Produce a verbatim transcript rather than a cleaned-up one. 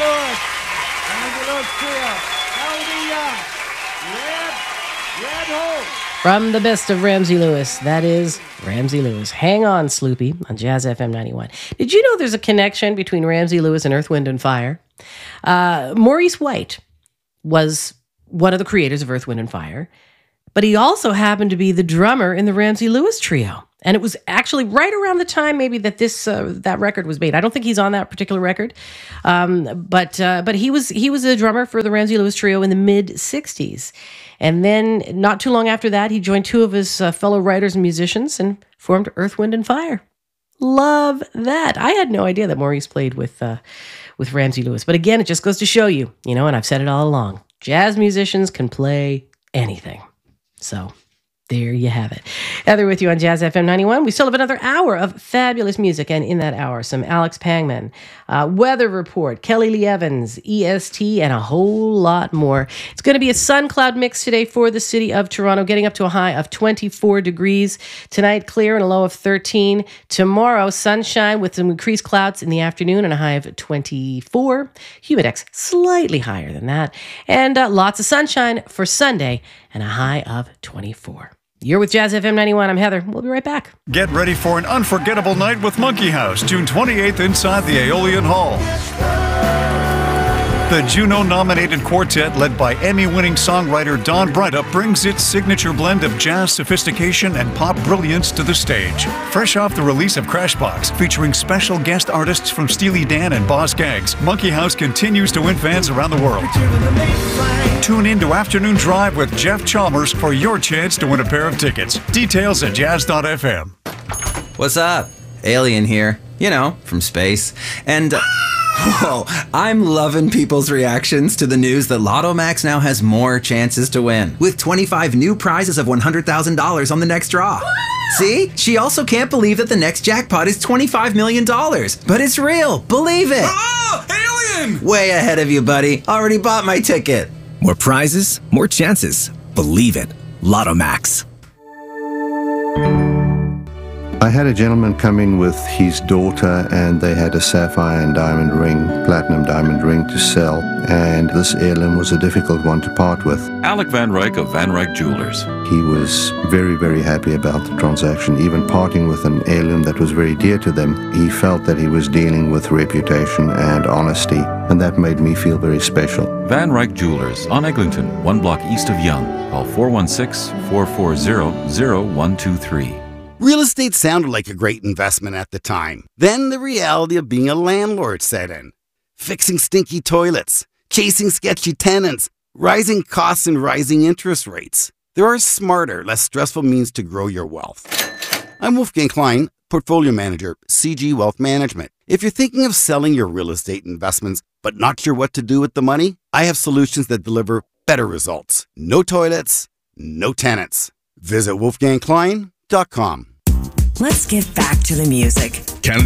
Lewis. Ramsey Lewis Trio. L D Young. Red, Red Hole. From the best of Ramsey Lewis, that is Ramsey Lewis. Hang on, Sloopy, on Jazz F M ninety-one. Did you know there's a connection between Ramsey Lewis and Earth, Wind and Fire? Uh, Maurice White was one of the creators of Earth, Wind and Fire, but he also happened to be the drummer in the Ramsey Lewis Trio. And it was actually right around the time maybe that this uh, that record was made. I don't think he's on that particular record, um, but uh, but he was he was a drummer for the Ramsey Lewis Trio in the mid sixties. And then not too long after that, he joined two of his uh, fellow writers and musicians and formed Earth, Wind and Fire. Love that. I had no idea that Maurice played with uh, with Ramsey Lewis. But again, it just goes to show you, you know, and I've said it all along, jazz musicians can play anything. So there you have it. Heather with you on Jazz F M ninety-one. We still have another hour of fabulous music, and in that hour, some Alex Pangman, uh, Weather Report, Kelly Lee Evans, E S T, and a whole lot more. It's going to be a sun-cloud mix today for the city of Toronto, getting up to a high of twenty-four degrees. Tonight, clear and a low of thirteen. Tomorrow, sunshine with some increased clouds in the afternoon and a high of twenty-four. Humidex slightly higher than that. And uh, lots of sunshine for Sunday and a high of twenty-four. You're with Jazz F M ninety-one. I'm Heather. We'll be right back. Get ready for an unforgettable night with Monkey House, June twenty-eighth inside the Aeolian Hall. The Juno-nominated quartet, led by Emmy-winning songwriter Don Brydup, brings its signature blend of jazz sophistication and pop brilliance to the stage. Fresh off the release of Crashbox, featuring special guest artists from Steely Dan and Boz Scaggs, Monkey House continues to win fans around the world. Tune in to Afternoon Drive with Jeff Chalmers for your chance to win a pair of tickets. Details at jazz dot f m. What's up? Alien here. You know, from space. And... Uh, Whoa, I'm loving people's reactions to the news that Lotto Max now has more chances to win, with twenty-five new prizes of one hundred thousand dollars on the next draw. See? She also can't believe that the next jackpot is twenty-five million dollars. But it's real. Believe it. Oh, alien! Way ahead of you, buddy. Already bought my ticket. More prizes, more chances. Believe it. Lotto Max. I had a gentleman come in with his daughter, and they had a sapphire and diamond ring, platinum diamond ring to sell, and this heirloom was a difficult one to part with. Alec Van Ryk of Van Ryk Jewelers. He was very, very happy about the transaction, even parting with an heirloom that was very dear to them. He felt that he was dealing with reputation and honesty, and that made me feel very special. Van Ryk Jewelers on Eglinton, one block east of Yonge. Call four one six, four four zero, zero one two three. Real estate sounded like a great investment at the time. Then the reality of being a landlord set in. Fixing stinky toilets, chasing sketchy tenants, rising costs and rising interest rates. There are smarter, less stressful means to grow your wealth. I'm Wolfgang Klein, Portfolio Manager, C G Wealth Management. If you're thinking of selling your real estate investments but not sure what to do with the money, I have solutions that deliver better results. No toilets, no tenants. Visit wolfgang klein dot com. Let's get back to the music.